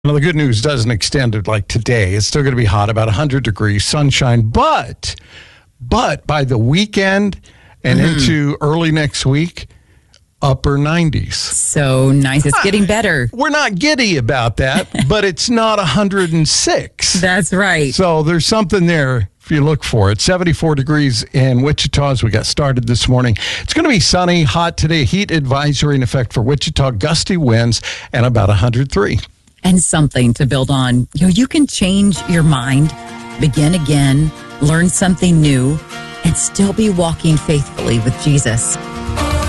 Well, the good news doesn't extend to like today. It's still going to be hot, about 100 degrees, sunshine. But by the weekend and into early next week, upper 90s. So nice. It's getting better. We're not giddy about that, but it's not 106. That's right. So there's something there if you look for it. 74 degrees in Wichita as we got started this morning. It's going to be sunny, hot today. Heat advisory in effect for Wichita. Gusty winds and about 103. And something to build on. You can change your mind, begin again, learn something new, and still be walking faithfully with Jesus.